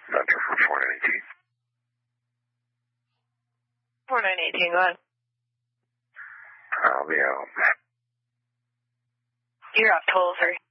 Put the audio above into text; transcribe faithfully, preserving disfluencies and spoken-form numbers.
Center for four nine eighteen. four nine eighteen, go ahead. I'll be out. You're off toll free.